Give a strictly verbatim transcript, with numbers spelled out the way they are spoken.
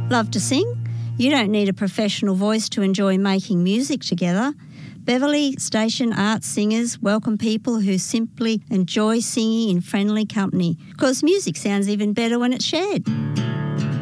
Love to sing? You don't need a professional voice to enjoy making music together. Beverley Station Arts Singers welcome people who simply enjoy singing in friendly company, because music sounds even better when it's shared.